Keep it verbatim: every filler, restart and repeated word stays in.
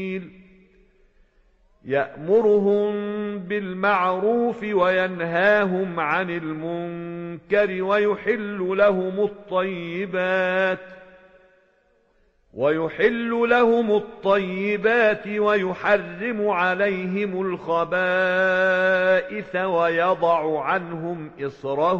يأمرهم بالمعروف وينهاهم عن المنكر ويحل لهم الطيبات ويحل لهم الطيبات ويحرم عليهم الخبائث ويضع عنهم إصرهم